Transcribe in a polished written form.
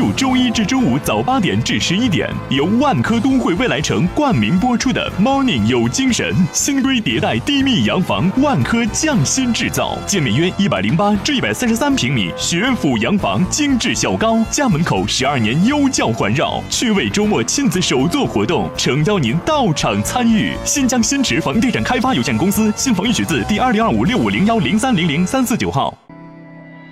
数周一至周五早8点至11点，由万科都会未来城冠名播出的 Morning 有精神，星堆迭代低密洋房，万科匠心制造，建面约108至133平米，学府洋房，精致小高，家门口12年优教环绕，趣味周末亲子手作活动，诚邀您到场参与。新疆新驰房地产开发有限公司新房预取自第2025650103003499号。